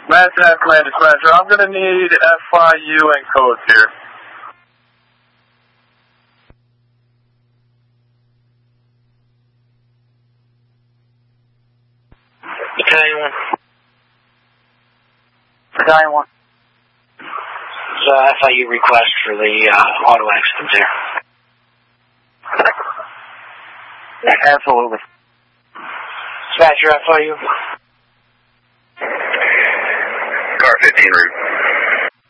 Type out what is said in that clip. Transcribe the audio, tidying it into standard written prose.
Manhattan Command Dispatcher, I'm going to need FIU and codes here. Battalion 1. Battalion 1. FIU request for the auto accident there. Absolutely. Dispatcher FIU. Car 15 route.